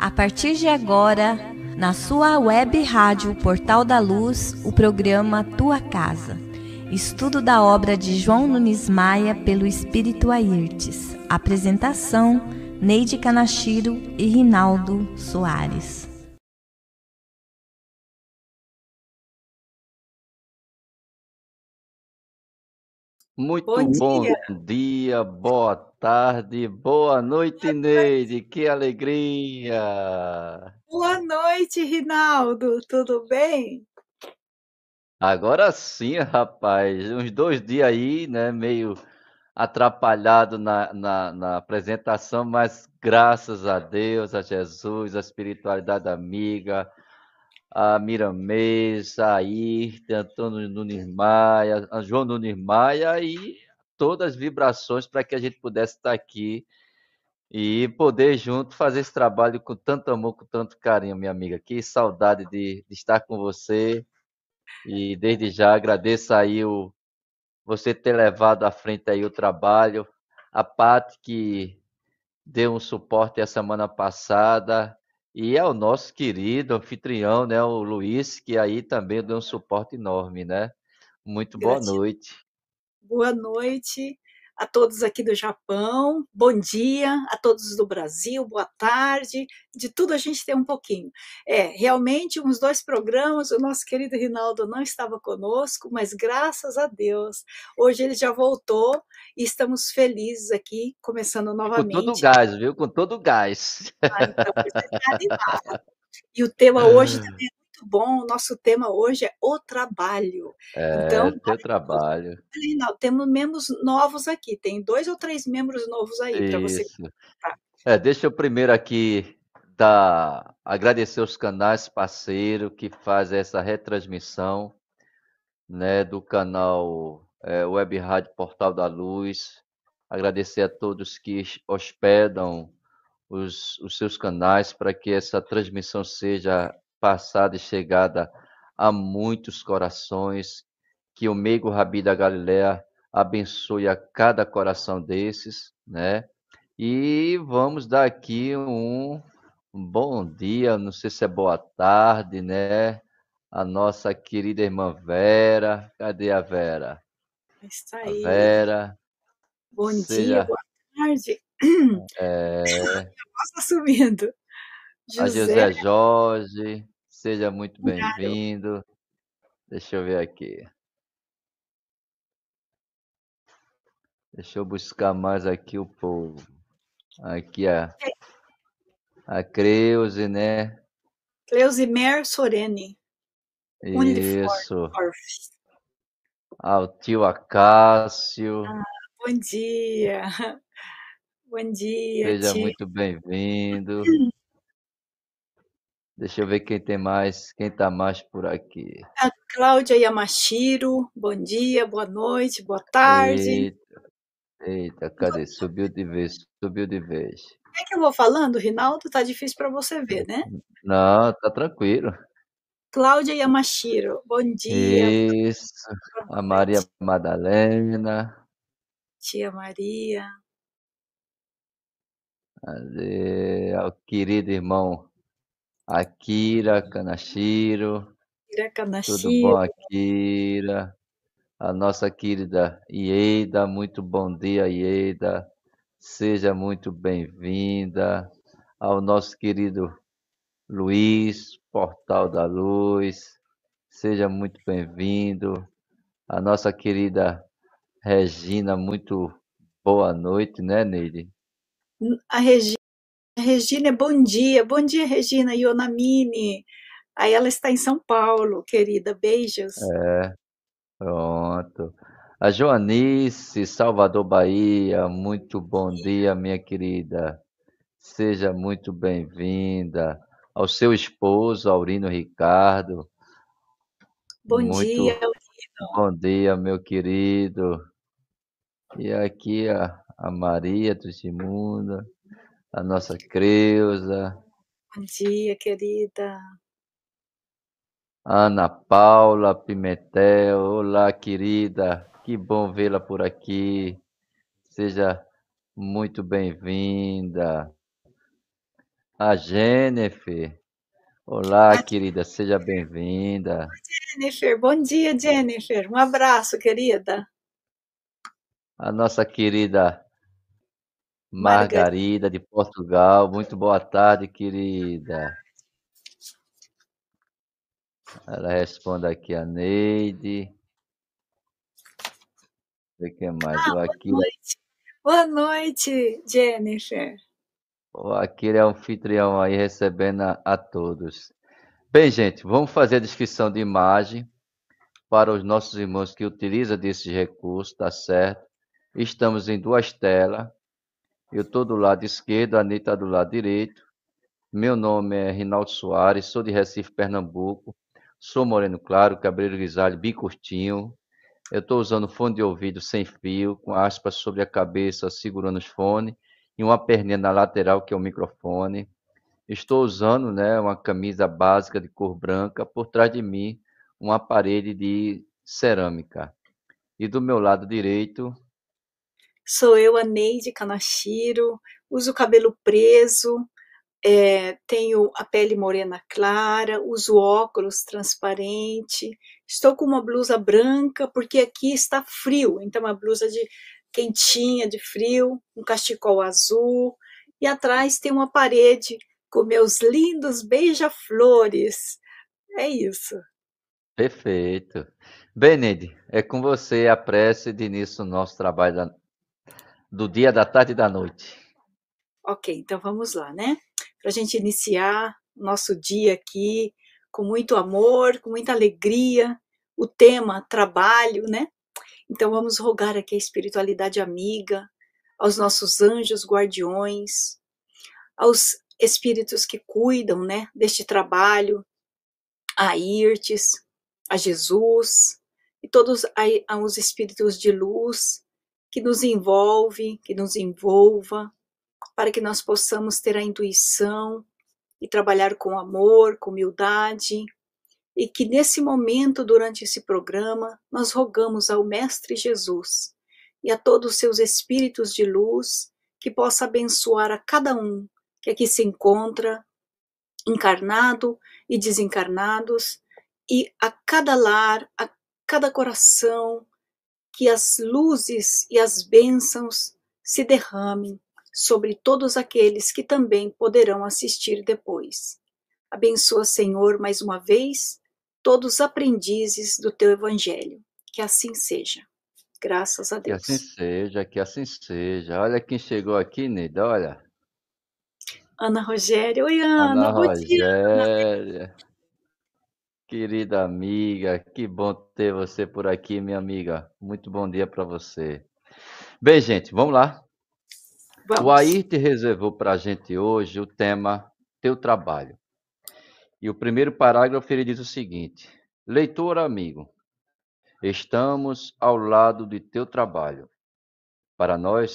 A partir de agora, na sua web rádio Portal da Luz, o programa Tua Casa. Estudo da obra de João Nunes Maia pelo Espírito Airtes. Apresentação, Neide Kanashiro e Rinaldo Soares. Muito bom dia, boa tarde, boa noite, Neide, que alegria! Boa noite, Rinaldo, tudo bem? Agora sim, rapaz, uns 2 dias aí, né, meio atrapalhado na apresentação, mas graças a Deus, a Jesus, a espiritualidade amiga, a Miramês, a Ayrton, Antônio Nunes Maia, a João Nunes Maia e todas as vibrações para que a gente pudesse estar aqui e poder junto fazer esse trabalho com tanto amor, com tanto carinho, minha amiga. Que saudade de estar com você e desde já agradeço aí você ter levado à frente aí o trabalho, a Paty que deu um suporte a semana passada e ao nosso querido anfitrião, né, o Luiz, que aí também deu um suporte enorme, né? Muito boa Gratidão. noite. Boa noite a todos aqui do Japão, bom dia a todos do Brasil, boa tarde, de tudo a gente tem um pouquinho. Realmente, uns 2 programas, o nosso querido Rinaldo não estava conosco, mas graças a Deus, hoje ele já voltou e estamos felizes aqui, começando Com todo o novamente. gás, viu? Com todo o gás. Então, você está animado. E o tema hoje também é muito bom, o nosso tema hoje é o trabalho. Então, Teu trabalho. olha, Rinaldo, temos membros novos aqui, tem 2 ou 3 membros novos aí para você Isso. contar. Deixa eu primeiro aqui agradecer os canais parceiros que fazem essa retransmissão, né, do canal Web Rádio Portal da Luz. Agradecer a todos que hospedam os seus canais para que essa transmissão seja passada e chegada a muitos corações. Que o Meigo Rabi da Galileia abençoe a cada coração desses, né? E vamos dar aqui um bom dia, não sei se é boa tarde, né? A nossa querida irmã Vera. Cadê a Vera? Está A aí. Vera, Bom dia, seja boa tarde. é, Posso assumindo. a José José Jorge, seja muito Muraro. bem-vindo. Deixa eu ver aqui. Deixa eu buscar mais aqui o povo. Aqui a Creuze, né? Cleusimer Sorene. Isso. Orff. O tio Acácio. Bom dia. Bom dia, Seja tio. muito bem-vindo. Deixa eu ver quem tem mais, quem tá mais por aqui. A Cláudia Yamashiro, bom dia, boa noite, boa tarde. Eita, eita, cadê? Subiu de vez, subiu de vez. É que eu vou falando, Rinaldo, tá difícil para você ver, né? Não, tá tranquilo. Cláudia Yamashiro, bom dia, Isso. boa A Maria noite. Madalena. Tia Maria. Cadê? O querido irmão Akira Kanashiro. Ira Tudo bom, Kanashiro. Akira? A nossa querida Ieda, muito bom dia, Ieda. Seja muito bem-vinda. Ao nosso querido Luiz, Portal da Luz. Seja muito bem-vindo. A nossa querida Regina, muito boa noite, né, Neide? A Regina, bom dia. Bom dia, Regina Ionamine. Aí ela está em São Paulo, querida. Beijos. Pronto. A Joanice, Salvador, Bahia, muito bom dia, minha querida. Seja muito bem-vinda. Ao seu esposo, Aurino Ricardo, Bom muito dia, Aurino. bom dia, meu querido. E aqui a Maria Tugimunda, a nossa Creuza, Bom dia, querida. Ana Paula Pimentel. Olá, querida. Que bom vê-la por aqui. Seja muito bem-vinda. A Jennifer. Olá, A querida, seja bem-vinda. Jennifer, bom dia, Jennifer. Um abraço, querida. A nossa querida Margarida. Margarida de Portugal. Muito boa tarde, querida. Ela responde aqui a Neide. O que mais? O Akira, Boa noite, Jennifer. o Akira é o anfitrião aí recebendo a todos. Bem, gente, vamos fazer a descrição de imagem para os nossos irmãos que utilizam desses recursos, tá certo? Estamos em duas telas. Eu estou do lado esquerdo, a Anitta do lado direito. Meu nome é Rinaldo Soares, sou de Recife, Pernambuco. Sou moreno claro, cabelo grisalho, bem curtinho. Eu estou usando fone de ouvido sem fio, com aspas sobre a cabeça, segurando os fones, e uma perninha na lateral, que é o microfone. Estou usando, né, uma camisa básica de cor branca, por trás de mim, uma parede de cerâmica. E do meu lado direito, Sou eu, a Neide Kanashiro. Uso o cabelo preso, tenho a pele morena clara, uso óculos transparente. Estou com uma blusa branca porque aqui está frio, então uma blusa de quentinha, de frio, um cachecol azul. E atrás tem uma parede com meus lindos beija-flores. É isso. perfeito. Bem, Neide, é com você a prece de início do nosso trabalho do dia, da tarde e da noite. Ok, então vamos lá, né? Para a gente iniciar o nosso dia aqui com muito amor, com muita alegria. O tema trabalho, né? Então vamos rogar aqui a espiritualidade amiga, aos nossos anjos guardiões, aos espíritos que cuidam, né, deste trabalho, a Irtes, a Jesus e todos os espíritos de luz que nos envolve, que nos envolva, para que nós possamos ter a intuição e trabalhar com amor, com humildade, e que nesse momento, durante esse programa, nós rogamos ao Mestre Jesus e a todos os seus espíritos de luz que possa abençoar a cada um que aqui se encontra, encarnado e desencarnados, e a cada lar, a cada coração, que as luzes e as bênçãos se derramem sobre todos aqueles que também poderão assistir depois. Abençoa, Senhor, mais uma vez, todos os aprendizes do teu Evangelho. Que assim seja. Graças a Que assim Deus. seja, que assim seja. Olha quem chegou aqui, Neide, olha. Ana Rogéria. Oi, Ana Ana. Bom dia, Ana. Rogéria, querida amiga, que bom ter você por aqui, minha amiga. Muito bom dia para você. Bem, gente, vamos lá. O Vamos. Ayrton reservou para a gente hoje o tema Teu Trabalho. E o primeiro parágrafo ele diz o seguinte: Leitor amigo, estamos ao lado de teu trabalho, para nós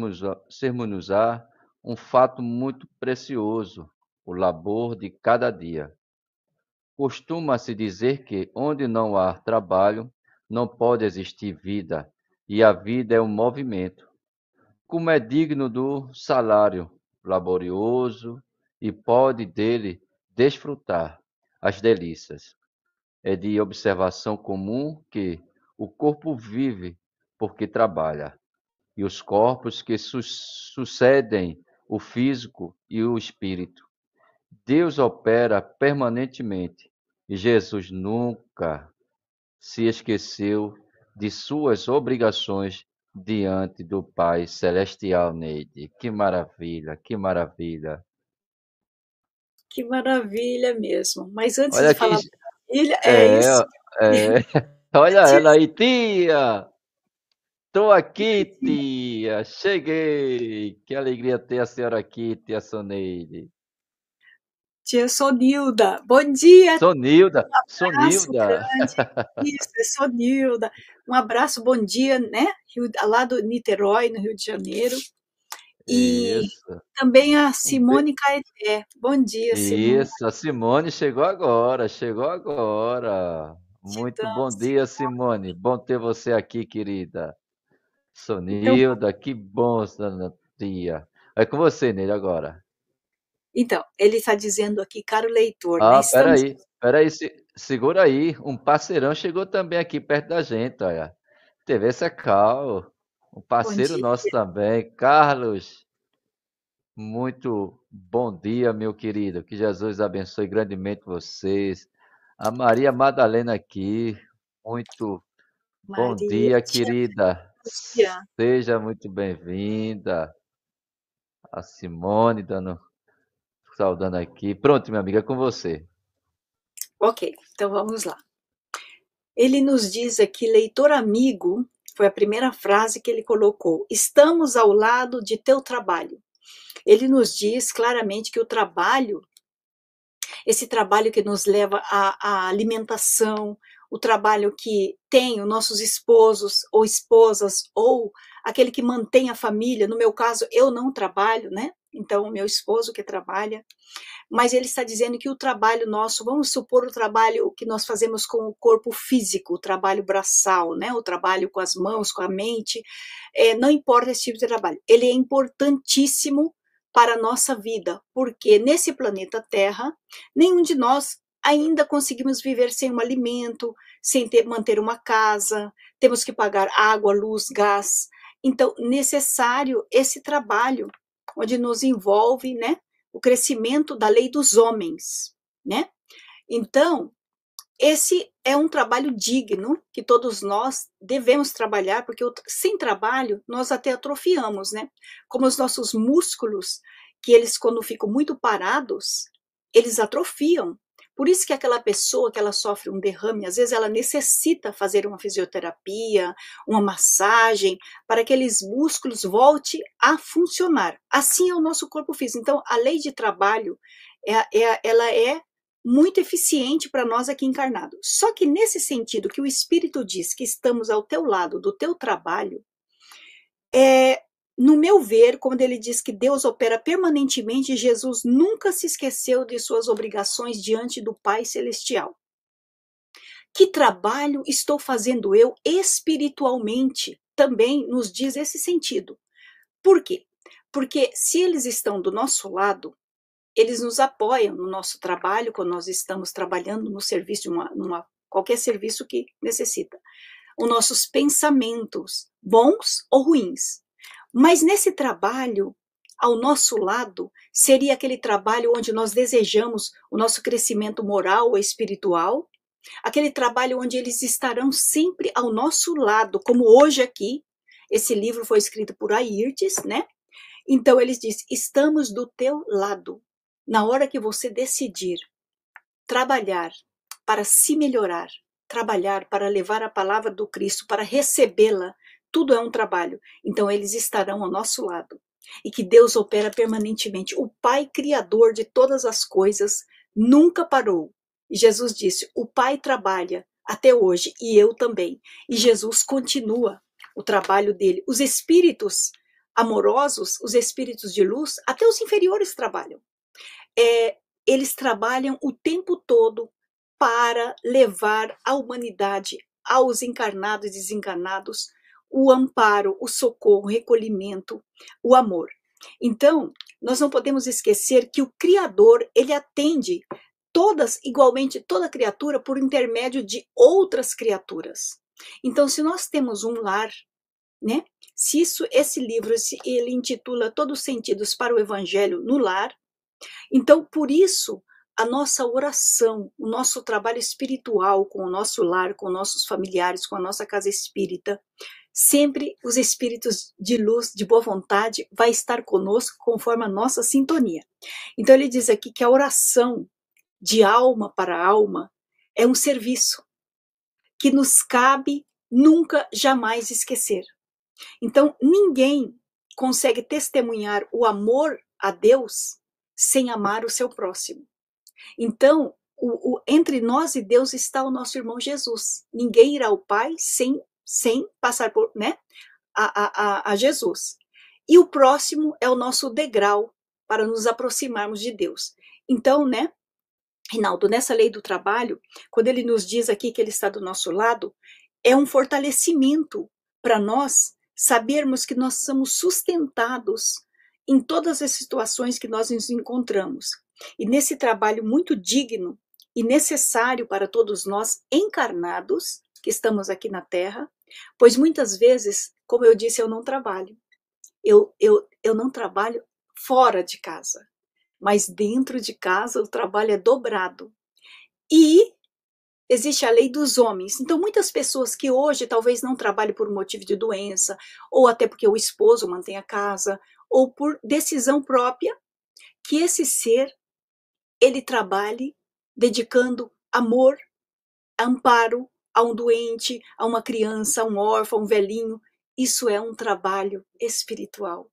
sermos um fato muito precioso, o labor de cada dia. Costuma-se dizer que onde não há trabalho, não pode existir vida, e a vida é um movimento. Como é digno do salário laborioso e pode dele desfrutar as delícias. É de observação comum que o corpo vive porque trabalha, e os corpos que sucedem o físico e o espírito. Deus opera permanentemente e Jesus nunca se esqueceu de suas obrigações diante do Pai Celestial, Neide. Que maravilha, que maravilha. Que maravilha mesmo. Mas antes Olha de aqui, falar maravilha, é é, isso. é, olha Antes, ela aí, tia. Tô aqui, tia. Cheguei. Que alegria ter a senhora aqui, tia Soneide. tia Sonilda. Bom dia, Sonilda, abraço Sonilda. grande. Isso, é Sonilda. Um abraço, bom dia, né? Lá do Niterói, no Rio de Janeiro. E Isso. também a Um be- Simone Caeté. Bom dia, Simone Isso, a Simone chegou agora, chegou agora. de Muito bom dança. dia, Simone. Bom ter você aqui, querida. Então, Sonilda, que bom, dona tia. É com você, Nele, agora. Então, ele está dizendo aqui, caro leitor, né? Espera Estamos. aí, espera aí, segura aí. Um parceirão chegou também aqui perto da gente, olha. TV Secal, um Bom parceiro dia. nosso também, Carlos. Muito bom dia, meu querido. Que Jesus abençoe grandemente vocês. A Maria Madalena aqui. Muito bom Maria, dia, te querida. anuncia. Seja muito bem-vinda. A Simone saudando aqui. Pronto, minha amiga, é com você. Ok, então vamos lá. Ele nos diz aqui, leitor amigo, foi a primeira frase que ele colocou. Estamos ao lado de teu trabalho. Ele nos diz claramente que o trabalho, esse trabalho que nos leva à alimentação, o trabalho que tem os nossos esposos ou esposas, ou aquele que mantém a família. No meu caso, eu não trabalho, né? Então, o meu esposo que trabalha. Mas ele está dizendo que o trabalho nosso, vamos supor o trabalho que nós fazemos com o corpo físico, o trabalho braçal, né? O trabalho com as mãos, com a mente, não importa esse tipo de trabalho. Ele é importantíssimo para a nossa vida, porque nesse planeta Terra, nenhum de nós ainda conseguimos viver sem um alimento, sem manter uma casa, temos que pagar água, luz, gás. Então, necessário esse trabalho, onde nos envolve, né, o crescimento da lei dos homens, né? Então, esse é um trabalho digno que todos nós devemos trabalhar, porque sem trabalho nós até atrofiamos, né? Como os nossos músculos, que eles quando ficam muito parados, eles atrofiam. Por isso que aquela pessoa que ela sofre um derrame, às vezes ela necessita fazer uma fisioterapia, uma massagem, para que aqueles músculos voltem a funcionar. Assim é o nosso corpo físico. Então, a lei de trabalho, ela é muito eficiente para nós aqui encarnados. Só que nesse sentido que o Espírito diz que estamos ao teu lado do teu trabalho, no meu ver, quando ele diz que Deus opera permanentemente, Jesus nunca se esqueceu de suas obrigações diante do Pai Celestial. Que trabalho estou fazendo eu espiritualmente? Também nos diz esse sentido. Por quê? Porque se eles estão do nosso lado, eles nos apoiam no nosso trabalho, quando nós estamos trabalhando no serviço, qualquer serviço que necessita. Os nossos pensamentos, bons ou ruins. Mas nesse trabalho, ao nosso lado, seria aquele trabalho onde nós desejamos o nosso crescimento moral ou espiritual, aquele trabalho onde eles estarão sempre ao nosso lado, como hoje aqui. Esse livro foi escrito por Ayrtes, né? Então eles dizem, estamos do teu lado. Na hora que você decidir trabalhar para se melhorar, trabalhar para levar a palavra do Cristo, para recebê-la, tudo é um trabalho. Então eles estarão ao nosso lado. E que Deus opera permanentemente. O Pai Criador de todas as coisas nunca parou. E Jesus disse, o Pai trabalha até hoje e eu também. E Jesus continua o trabalho dele. Os espíritos amorosos, os espíritos de luz, até os inferiores trabalham. Eles trabalham o tempo todo para levar à humanidade, aos encarnados e desencarnados, o amparo, o socorro, o recolhimento, o amor. Então, nós não podemos esquecer que o Criador, ele atende igualmente toda criatura por intermédio de outras criaturas. Então, se nós temos um lar, né? Se esse livro, ele intitula Todos os Sentidos para o Evangelho no Lar, então, por isso, a nossa oração, o nosso trabalho espiritual com o nosso lar, com nossos familiares, com a nossa casa espírita, sempre os espíritos de luz, de boa vontade, vai estar conosco conforme a nossa sintonia. Então, ele diz aqui que a oração de alma para alma é um serviço que nos cabe nunca, jamais esquecer. Então, ninguém consegue testemunhar o amor a Deus sem amar o seu próximo. Então, entre nós e Deus está o nosso irmão Jesus. Ninguém irá ao Pai sem passar por, né, a Jesus. E o próximo é o nosso degrau para nos aproximarmos de Deus. Então, né, Rinaldo, nessa lei do trabalho, quando ele nos diz aqui que ele está do nosso lado, é um fortalecimento para nós sabermos que nós somos sustentados em todas as situações que nós nos encontramos. E nesse trabalho muito digno e necessário para todos nós encarnados, que estamos aqui na Terra, pois muitas vezes, como eu disse, eu não trabalho. Eu não trabalho fora de casa, mas dentro de casa o trabalho é dobrado. E existe a lei dos homens. Então, muitas pessoas que hoje talvez não trabalhem por motivo de doença, ou até porque o esposo mantém a casa, ou por decisão própria, que esse ser, ele trabalhe dedicando amor, amparo a um doente, a uma criança, a um órfão, a um velhinho. Isso é um trabalho espiritual.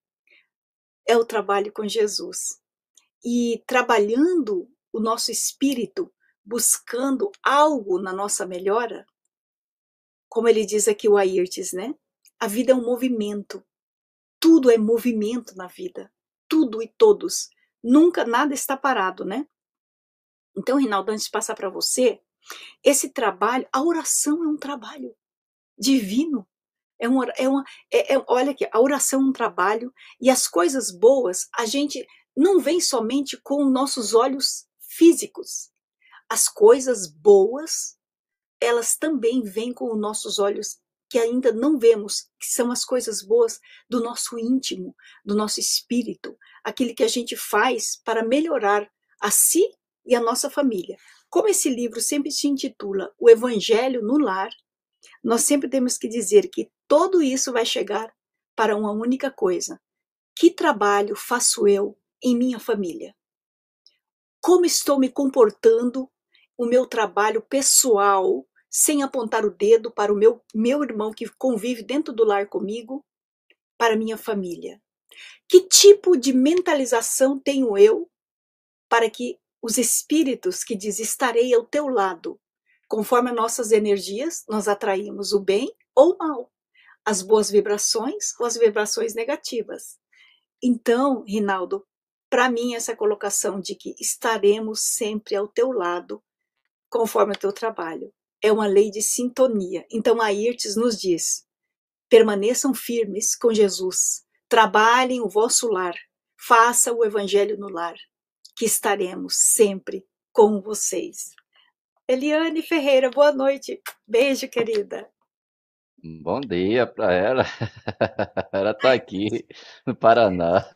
É o trabalho com Jesus. E trabalhando o nosso espírito, buscando algo na nossa melhora, como ele diz aqui o Ayrtes, né? A vida é um movimento. Tudo é movimento na vida. Tudo e todos. Nunca nada está parado, né? Então, Rinaldo, antes de passar para você, esse trabalho, a oração é um trabalho divino. Olha aqui, a oração é um trabalho e as coisas boas a gente não vê somente com nossos olhos físicos. As coisas boas, elas também vêm com os nossos olhos que ainda não vemos, que são as coisas boas do nosso íntimo, do nosso espírito, aquilo que a gente faz para melhorar a si e a nossa família. Como esse livro sempre se intitula O Evangelho no Lar, nós sempre temos que dizer que tudo isso vai chegar para uma única coisa. Que trabalho faço eu em minha família? Como estou me comportando o meu trabalho pessoal, sem apontar o dedo para o meu irmão que convive dentro do lar comigo, para minha família? Que tipo de mentalização tenho eu para que os espíritos que diz estarei ao teu lado, conforme as nossas energias, nós atraímos o bem ou o mal, as boas vibrações ou as vibrações negativas. Então, Rinaldo, para mim essa colocação de que estaremos sempre ao teu lado, conforme o teu trabalho, é uma lei de sintonia. Então, a Ayrtes nos diz, permaneçam firmes com Jesus, trabalhem o vosso lar, faça o evangelho no lar, que estaremos sempre com vocês. Eliane Ferreira, boa noite. Beijo, querida. Bom dia para ela. Ela está aqui no Paraná.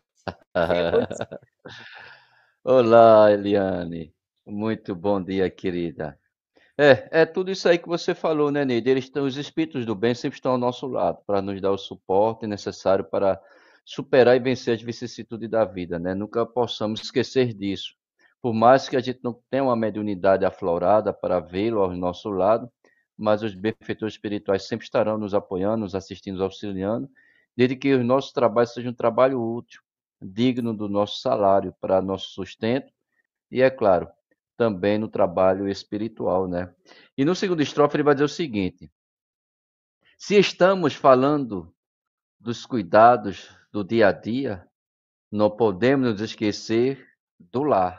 Olá, Eliane. Muito bom dia, querida. É tudo isso aí que você falou, né, Neide? Os espíritos do bem sempre estão ao nosso lado para nos dar o suporte necessário para superar e vencer as vicissitudes da vida, né? Nunca possamos esquecer disso. Por mais que a gente não tenha uma mediunidade aflorada para vê-lo ao nosso lado, mas os benfeitores espirituais sempre estarão nos apoiando, nos assistindo, nos auxiliando, desde que o nosso trabalho seja um trabalho útil, digno do nosso salário para nosso sustento e, é claro, também no trabalho espiritual, né? E no segundo estrofe ele vai dizer o seguinte: se estamos falando dos cuidados do dia a dia, não podemos nos esquecer do lar.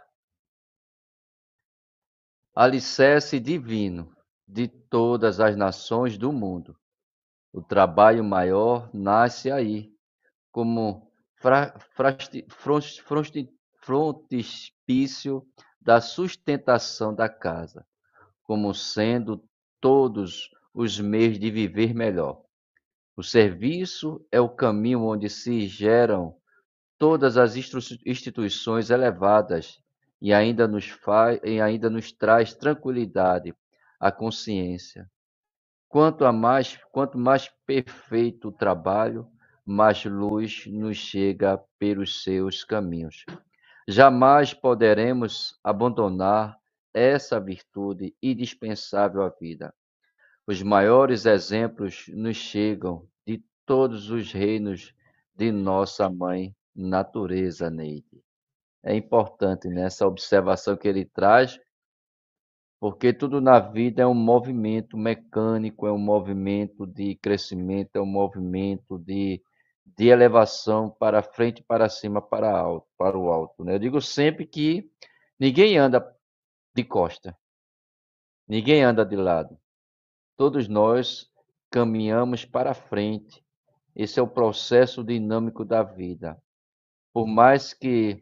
Alicerce divino de todas as nações do mundo. O trabalho maior nasce aí, como frontispício da sustentação da casa, como sendo todos os meios de viver melhor. O serviço é o caminho onde se geram todas as instituições elevadas e ainda nos traz tranquilidade à consciência. Quanto mais perfeito o trabalho, mais luz nos chega pelos seus caminhos. Jamais poderemos abandonar essa virtude indispensável à vida. Os maiores exemplos nos chegam de todos os reinos de nossa mãe natureza, Neide. É importante nessa observação que ele traz, porque tudo na vida é um movimento mecânico, é um movimento de crescimento, é um movimento de elevação para frente, para cima, para o alto, né? Eu digo sempre que ninguém anda de costa, ninguém anda de lado. Todos nós caminhamos para frente. Esse é o processo dinâmico da vida. por mais que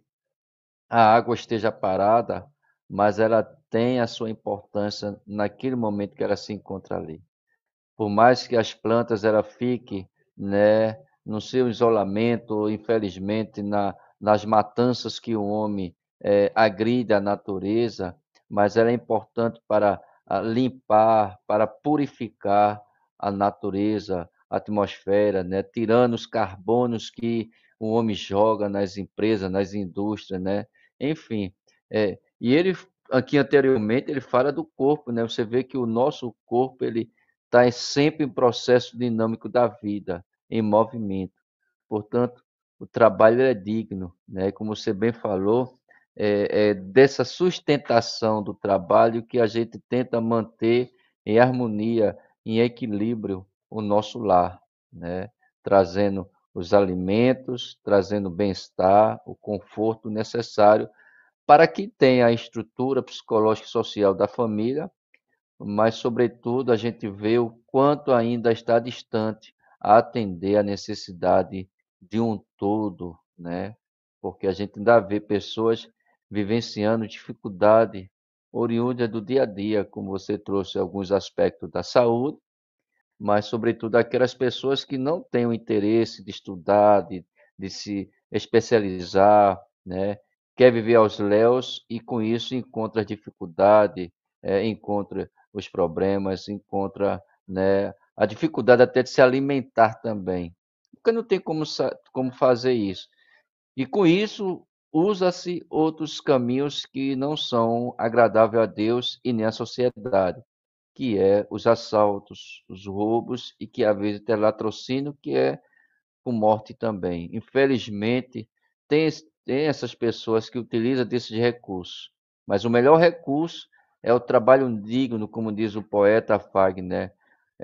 a água esteja parada, mas ela tem a sua importância naquele momento que ela se encontra ali. Por mais que as plantas ela fiquem, né, no seu isolamento, infelizmente nas matanças que o homem agride a natureza, mas ela é importante para limpar, para purificar a natureza, a atmosfera, né, tirando os carbonos que o homem joga nas empresas, nas indústrias, né, enfim. E ele aqui anteriormente ele fala do corpo, né? Você vê que o nosso corpo ele está sempre em processo dinâmico da vida, em movimento. Portanto, o trabalho é digno, né? Como você bem falou, é dessa sustentação do trabalho que a gente tenta manter em harmonia, em equilíbrio o nosso lar, né? Trazendo os alimentos, trazendo o bem-estar, o conforto necessário para que tenha a estrutura psicológica e social da família, mas, sobretudo, a gente vê o quanto ainda está distante a atender a necessidade de um todo, né? Porque a gente ainda vê pessoas vivenciando dificuldade oriunda do dia a dia, como você trouxe alguns aspectos da saúde, mas, sobretudo, aquelas pessoas que não têm o interesse de estudar, de se especializar, né? Quer viver aos léus e, com isso, encontra dificuldade, encontra os problemas, encontra, né, a dificuldade até de se alimentar também, porque não tem como fazer isso. E, com isso, usa-se outros caminhos que não são agradáveis a Deus e nem à sociedade, que é os assaltos, os roubos e que às vezes tem latrocínio, que é com morte também. Infelizmente, tem essas pessoas que utilizam desses recursos, mas o melhor recurso é o trabalho digno, como diz o poeta Fagner.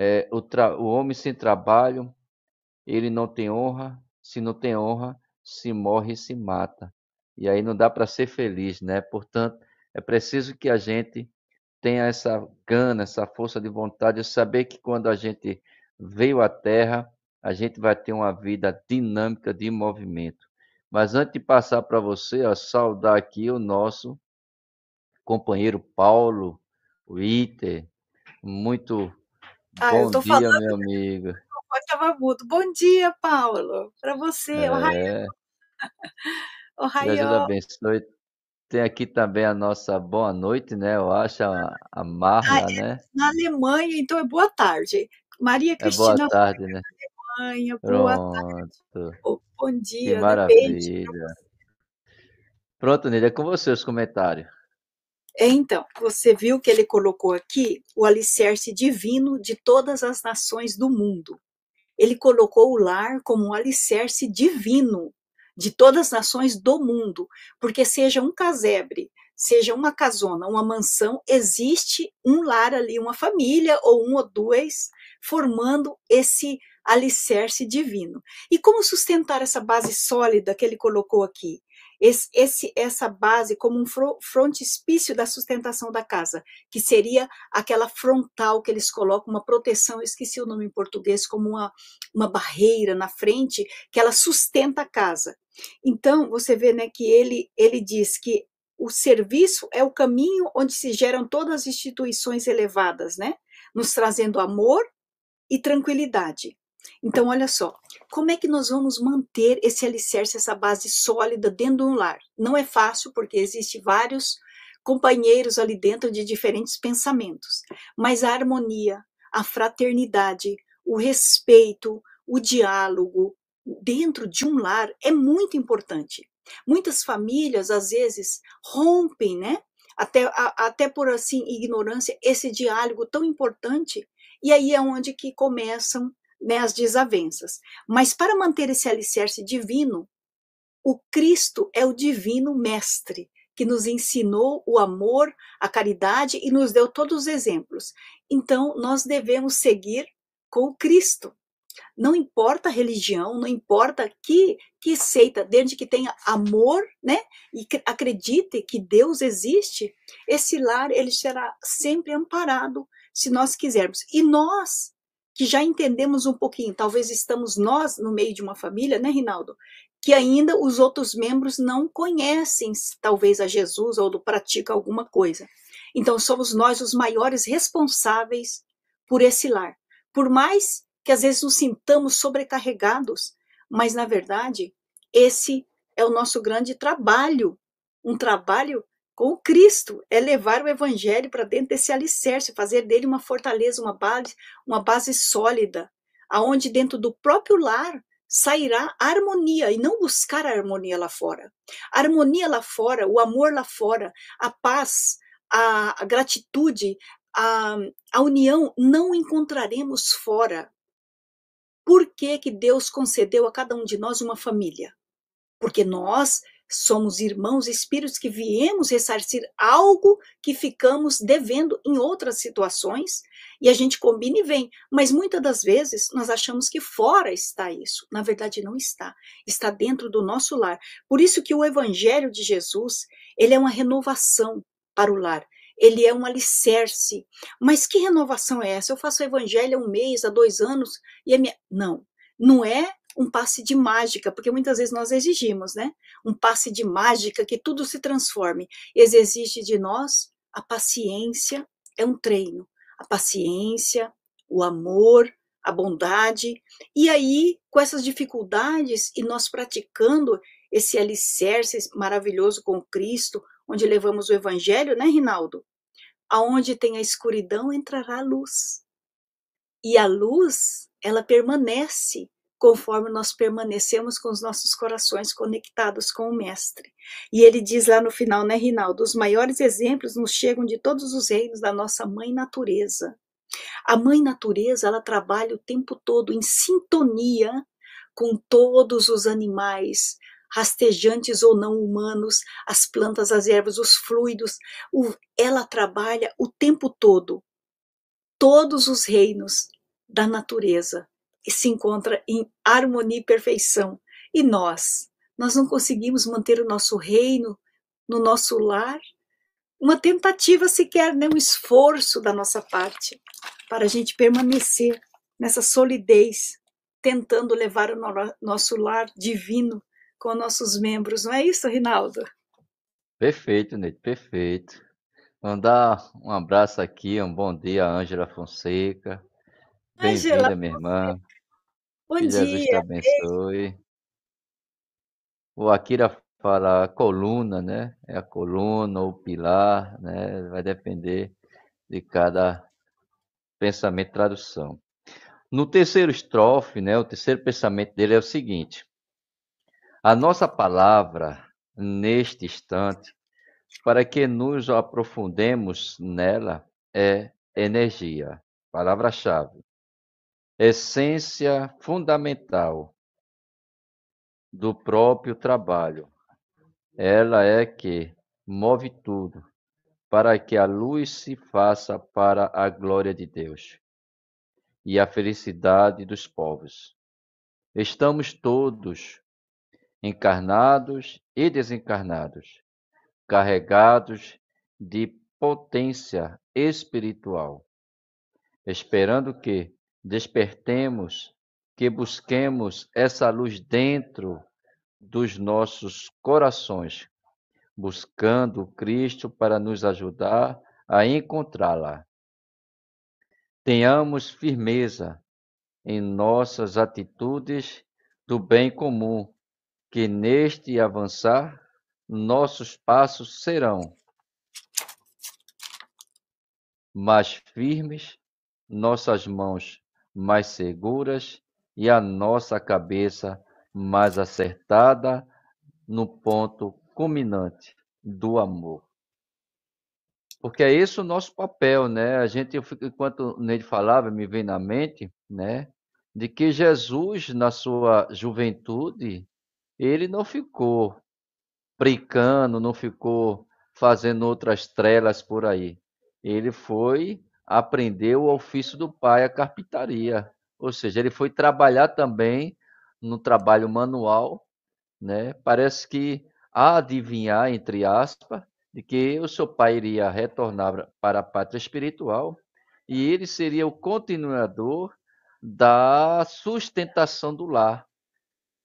O homem sem trabalho, ele não tem honra, se não tem honra, se morre e se mata. E aí não dá para ser feliz, né? Portanto, é preciso que a gente tenha essa gana, essa força de vontade de saber que quando a gente veio à Terra, a gente vai ter uma vida dinâmica de movimento. Mas antes de passar para você, ó, saudar aqui o nosso companheiro Paulo, o Iter. Muito Ah, eu bom estou falando, dia, meu amigo. estava mudo. Bom dia, Paulo, para você. É, Deus Ohayô. abençoe. Tem aqui também a nossa boa noite, né? Eu acho a Ah, Marla, é né? na Alemanha, então é boa tarde. Maria É boa Cristina tarde, né? Alemanha, boa tarde. Pronto. Bom Que dia, né? Beijo para maravilha. você. Pronto, Nília, é com você os comentários. Então, você viu que ele colocou aqui o alicerce divino de todas as nações do mundo. Ele colocou o lar como um alicerce divino de todas as nações do mundo, porque seja um casebre, seja uma casona, uma mansão, existe um lar ali, uma família ou um ou dois formando esse alicerce divino. E como sustentar essa base sólida que ele colocou aqui? Essa base como um frontispício da sustentação da casa, que seria aquela frontal que eles colocam, uma proteção, eu esqueci o nome em português, como uma barreira na frente que ela sustenta a casa. Então, você vê, né, que ele diz que o serviço é o caminho onde se geram todas as instituições elevadas, né, nos trazendo amor e tranquilidade. Então, olha só, como é que nós vamos manter esse alicerce, essa base sólida dentro de um lar? Não é fácil, porque existem vários companheiros ali dentro de diferentes pensamentos, mas a harmonia, a fraternidade, o respeito, o diálogo dentro de um lar é muito importante. Muitas famílias, às vezes, rompem, né? Até por assim ignorância, esse diálogo tão importante, e aí é onde que começam, né, as desavenças. Mas para manter esse alicerce divino, o Cristo é o divino mestre que nos ensinou o amor, a caridade e nos deu todos os exemplos. Então, nós devemos seguir com o Cristo. Não importa a religião, não importa que seita, desde que tenha amor, né? E acredite que Deus existe, esse lar ele será sempre amparado, se nós quisermos. E nós, que já entendemos um pouquinho, talvez estamos nós no meio de uma família, né, Rinaldo? que ainda os outros membros não conhecem, talvez, a Jesus ou praticam alguma coisa. Então, somos nós os maiores responsáveis por esse lar. Por mais que às vezes nos sintamos sobrecarregados, mas, na verdade, esse é o nosso grande trabalho, um trabalho com o Cristo, é levar o evangelho para dentro desse alicerce, fazer dele uma fortaleza, uma base sólida, aonde dentro do próprio lar sairá a harmonia, e não buscar a harmonia lá fora. A harmonia lá fora, o amor lá fora, a paz, a gratitude, a união, não encontraremos fora. Por que que Deus concedeu a cada um de nós uma família? Porque nós somos irmãos espíritos que viemos ressarcir algo que ficamos devendo em outras situações, e a gente combina e vem, mas muitas das vezes nós achamos que fora está isso, na verdade não está, está dentro do nosso lar. Por isso que o evangelho de Jesus, ele é uma renovação para o lar, ele é um alicerce. Mas que renovação é essa? Eu faço o evangelho há 1 mês, há 2 anos, e a minha... Não é um passe de mágica, porque muitas vezes nós exigimos, né? Um passe de mágica, que tudo se transforme. Exige de nós a paciência, é um treino. A paciência, o amor, a bondade. E aí, com essas dificuldades, e nós praticando esse alicerce maravilhoso com Cristo, onde levamos o evangelho, né, Rinaldo? Aonde tem a escuridão, entrará a luz. E a luz, ela permanece conforme nós permanecemos com os nossos corações conectados com o Mestre. E ele diz lá no final, né, Rinaldo? Os maiores exemplos nos chegam de todos os reinos da nossa mãe natureza. A mãe natureza, ela trabalha o tempo todo em sintonia com todos os animais, rastejantes ou não humanos, as plantas, as ervas, os fluidos. Ela trabalha o tempo todo. Todos os reinos da natureza e se encontra em harmonia e perfeição. E nós não conseguimos manter o nosso reino no nosso lar? Uma tentativa sequer, né? Um esforço da nossa parte para a gente permanecer nessa solidez, tentando levar o nosso lar divino com nossos membros. Não é isso, Rinaldo? Perfeito, Neide, perfeito. Mandar um abraço aqui, um bom dia a Ângela Fonseca. Ângela, Bem-vinda, minha irmã. bom Que Jesus te dia. abençoe. O Akira fala a coluna, né? É a coluna ou o pilar, né? Vai depender de cada pensamento e tradução. No terceiro estrofe, né? O terceiro pensamento dele é o seguinte: a nossa palavra, neste instante, para que nos aprofundemos nela, é energia, palavra-chave, essência fundamental do próprio trabalho. Ela é que move tudo, para que a luz se faça para a glória de Deus e a felicidade dos povos. Estamos todos, encarnados e desencarnados, carregados de potência espiritual, esperando que despertemos, que busquemos essa luz dentro dos nossos corações, buscando Cristo para nos ajudar a encontrá-la. Tenhamos firmeza em nossas atitudes do bem comum, que neste avançar nossos passos serão mais firmes, nossas mãos mais seguras e a nossa cabeça mais acertada no ponto culminante do amor. Porque é esse o nosso papel, né? Enquanto o Neide falava, me vem na mente, né? De que Jesus, na sua juventude, ele não ficou brincando, não ficou fazendo outras trelas por aí. Ele foi aprender o ofício do pai, a carpintaria. Ou seja, ele foi trabalhar também no trabalho manual, né? Parece que a adivinhar, entre aspas, de que o seu pai iria retornar para a pátria espiritual e ele seria o continuador da sustentação do lar.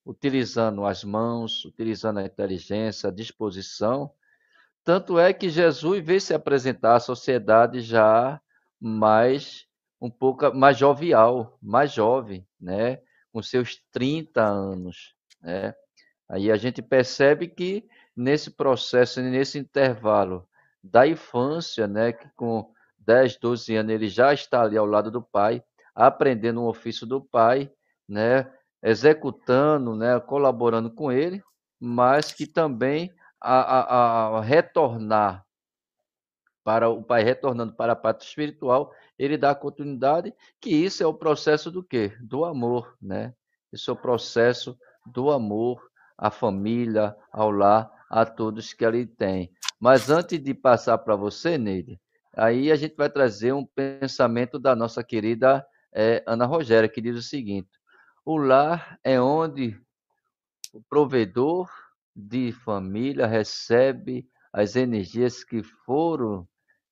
utilizando as mãos, utilizando a inteligência, a disposição. Tanto é que Jesus veio se apresentar à sociedade já mais um pouco mais jovial, mais jovem, né? Com seus 30 anos, né? Aí a gente percebe que nesse processo, nesse intervalo da infância, né, que com 10, 12 anos ele já está ali ao lado do pai, aprendendo o ofício do pai, né, executando, né, colaborando com ele, mas que também a retornar para o pai retornando para a parte espiritual, ele dá continuidade, que isso é o processo do quê? Do amor, né? Isso é o processo do amor à família, ao lar, a todos que ele tem. Mas antes de passar para você, Neide, aí a gente vai trazer um pensamento da nossa querida Ana Rogéria, que diz o seguinte: o lar é onde o provedor de família recebe as energias que foram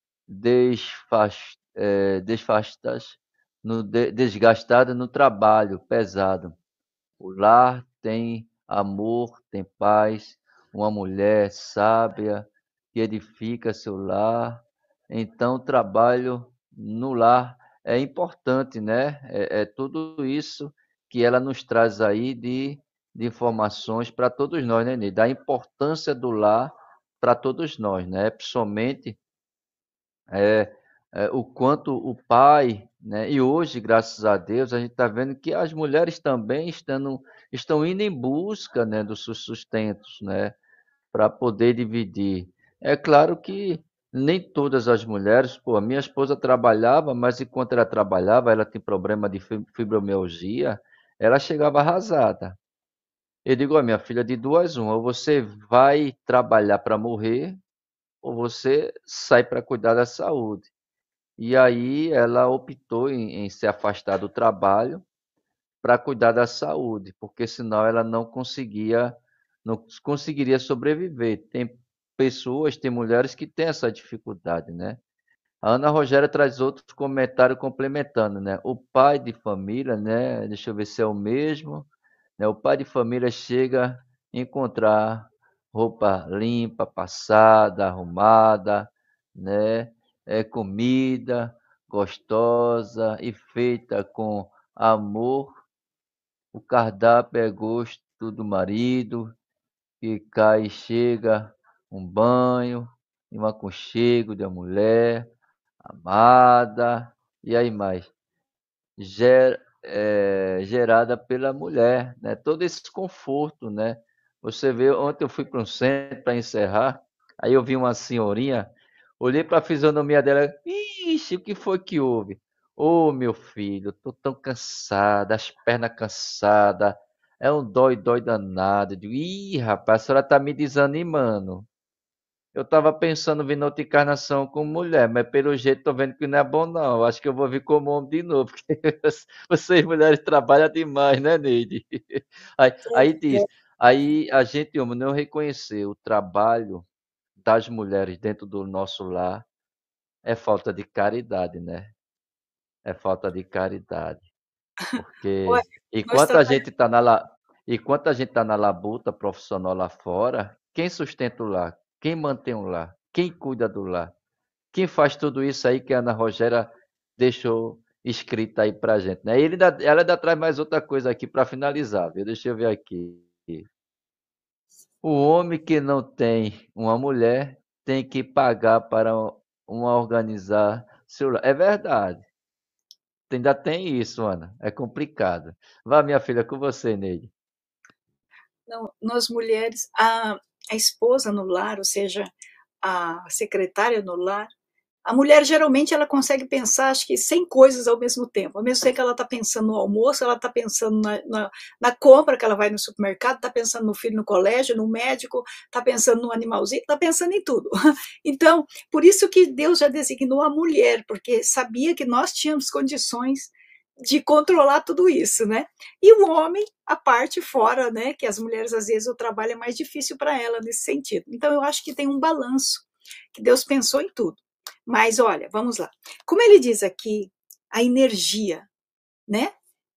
desfastas, desgastada no trabalho pesado. O lar tem amor, tem paz, uma mulher sábia que edifica seu lar. Então, o trabalho no lar é importante, né? É tudo isso que ela nos traz aí de informações para todos nós, né, Ney? Da importância do lar para todos nós, né? Principalmente é, o quanto o pai, né? E hoje, graças a Deus, a gente está vendo que as mulheres também estão indo em busca, né, dos seus sustentos, né, para poder dividir. É claro que nem todas as mulheres, pô, a minha esposa trabalhava, mas enquanto ela trabalhava, ela tem problema de fibromialgia, ela chegava arrasada. Eu digo, ó, minha filha, de duas uma, ou você vai trabalhar para morrer, ou você sai para cuidar da saúde. E aí ela optou em se afastar do trabalho para cuidar da saúde, porque senão ela não conseguiria sobreviver. Tem pessoas, tem mulheres que têm essa dificuldade, né? A Ana Rogéria traz outro comentário complementando, né? O pai de família, né? Deixa eu ver se é o mesmo, né? O pai de família chega a encontrar roupa limpa, passada, arrumada, né? Comida gostosa e feita com amor. O cardápio é gosto do marido, que cai e chega um banho, e um aconchego da mulher amada, e aí mais, gerada pela mulher, né? Todo esse conforto, né? Você vê, ontem eu fui para um centro para encerrar, aí eu vi uma senhorinha, olhei para a fisionomia dela, ixi, o que foi que houve? Ô, meu filho, eu tô tão cansada, as pernas cansadas, é um dói danado. Eu digo, ih, rapaz, a senhora tá me desanimando. Eu estava pensando em vir na outra encarnação como mulher, mas pelo jeito tô vendo que não é bom não. Eu acho que eu vou vir como homem de novo, porque vocês mulheres trabalham demais, né, Neide? Aí diz, aí a gente, homem, não reconhecer o trabalho das mulheres dentro do nosso lar é falta de caridade, né? É falta de caridade. Olha, Porque nós trabalhamos. enquanto a gente está na labuta profissional lá fora, quem sustenta o lar? Quem mantém o lar? Quem cuida do lar? Quem faz tudo isso aí que a Ana Rogéria deixou escrita aí pra gente, né? Ela ainda traz mais outra coisa aqui para finalizar, viu? Deixa eu ver aqui. O homem que não tem uma mulher tem que pagar para uma organizar seu lar. É verdade. Ainda tem isso, Ana. É complicado. Vá, minha filha, com você, Neide. Não, nós mulheres, a esposa no lar, ou seja, a secretária no lar, a mulher geralmente ela consegue pensar, acho que 100 coisas ao mesmo tempo. Ao mesmo tempo que ela está pensando no almoço, ela está pensando na compra que ela vai no supermercado, está pensando no filho no colégio, no médico, está pensando no animalzinho, está pensando em tudo. Então, por isso que Deus já designou a mulher, porque sabia que nós tínhamos condições de controlar tudo isso, né? E o homem, a parte fora, né? Que as mulheres, às vezes, o trabalho é mais difícil para ela nesse sentido. Então, eu acho que tem um balanço, que Deus pensou em tudo. Mas olha, vamos lá. Como ele diz aqui, a energia, né?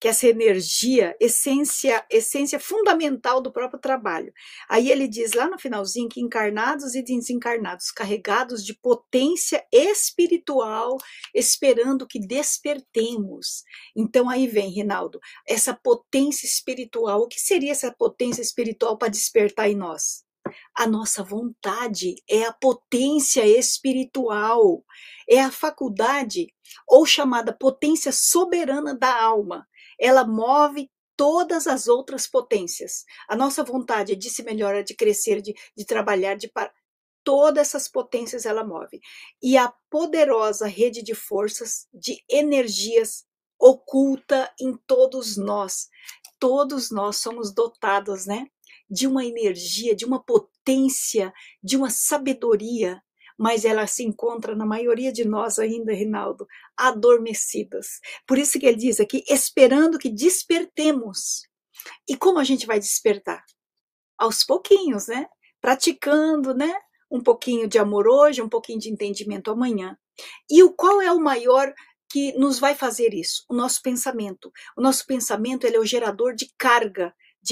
que essa energia, essência fundamental do próprio trabalho. Aí ele diz lá no finalzinho que encarnados e desencarnados, carregados de potência espiritual, esperando que despertemos. Então aí vem, Rinaldo, essa potência espiritual. O que seria essa potência espiritual para despertar em nós? A nossa vontade é a potência espiritual, é a faculdade, ou chamada potência soberana da alma. Ela move todas as outras potências. A nossa vontade é de se melhorar, de crescer, de trabalhar, de parar. Todas essas potências ela move. E a poderosa rede de forças, de energias oculta em todos nós. Todos nós somos dotados, né? De uma energia, de uma potência, de uma sabedoria, mas ela se encontra na maioria de nós ainda, Rinaldo, adormecidas. Por isso que ele diz aqui, esperando que despertemos. E como a gente vai despertar? Aos pouquinhos, né? Praticando, né? Um pouquinho de amor hoje, um pouquinho de entendimento amanhã. E qual é o maior que nos vai fazer isso? O nosso pensamento. O nosso pensamento, ele é o gerador de carga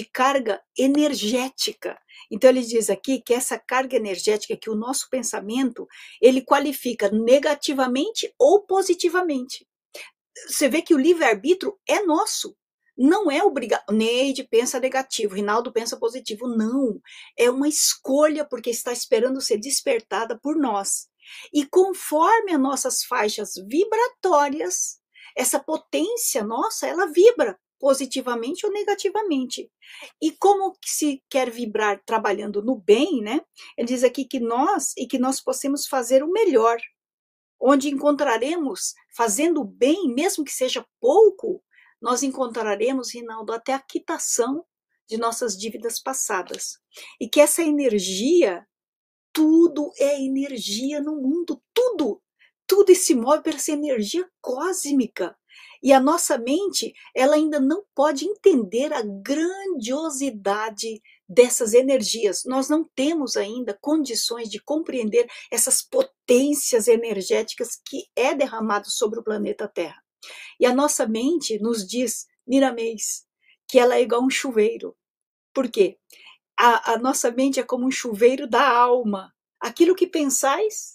energética. Então ele diz aqui que essa carga energética, que o nosso pensamento, ele qualifica negativamente ou positivamente. Você vê que o livre-arbítrio é nosso. Não é obrigado. Neide pensa negativo, Rinaldo pensa positivo. Não. É uma escolha, porque está esperando ser despertada por nós. E conforme as nossas faixas vibratórias, essa potência nossa, ela vibra positivamente ou negativamente. E como que se quer vibrar trabalhando no bem, né? Ele diz aqui que nós possamos fazer o melhor, onde encontraremos, fazendo bem, mesmo que seja pouco, nós encontraremos, Rinaldo, até a quitação de nossas dívidas passadas. E que essa energia, tudo é energia no mundo, tudo se move por essa energia cósmica. E a nossa mente, ela ainda não pode entender a grandiosidade dessas energias. Nós não temos ainda condições de compreender essas potências energéticas que é derramado sobre o planeta Terra. E a nossa mente nos diz, Miramês, que ela é igual um chuveiro. Por quê? A nossa mente é como um chuveiro da alma. Aquilo que pensais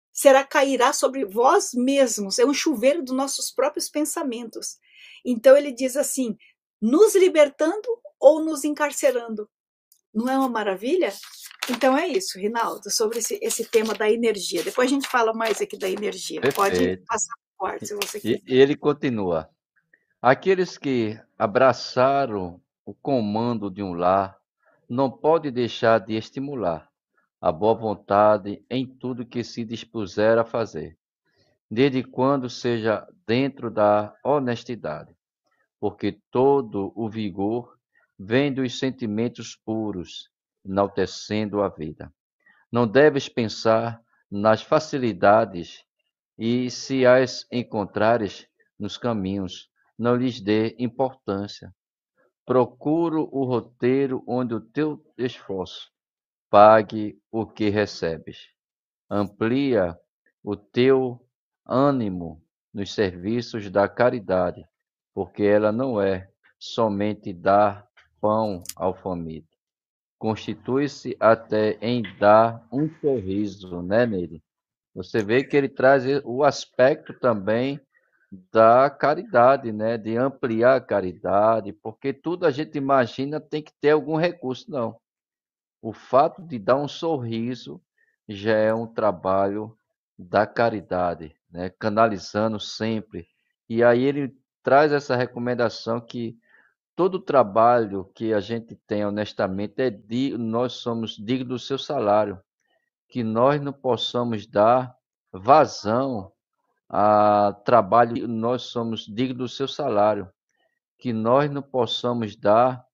cairá sobre vós mesmos. É um chuveiro dos nossos próprios pensamentos. Então ele diz assim, nos libertando ou nos encarcerando. Não é uma maravilha? Então é isso, Rinaldo, sobre esse tema da energia. Depois a gente fala mais aqui da energia. Perfeito. Pode passar por parte, se você quiser. E ele continua. Aqueles que abraçaram o comando de um lar não podem deixar de estimular a boa vontade em tudo que se dispuser a fazer, desde quando seja dentro da honestidade, porque todo o vigor vem dos sentimentos puros, enaltecendo a vida. Não deves pensar nas facilidades e, se as encontrares nos caminhos, não lhes dê importância. Procuro o roteiro onde o teu esforço pague o que recebes. Amplia o teu ânimo nos serviços da caridade, porque ela não é somente dar pão ao faminto. Constitui-se até em dar um sorriso, né, Neide? Você vê que ele traz o aspecto também da caridade, né? De ampliar a caridade, porque tudo a gente imagina tem que ter algum recurso, não. O fato de dar um sorriso já é um trabalho da caridade, né? Canalizando sempre. E aí ele traz essa recomendação que todo trabalho que a gente tem honestamente nós somos dignos do seu salário, que nós não possamos dar vazão a trabalho, nós somos dignos do seu salário, que nós não possamos dar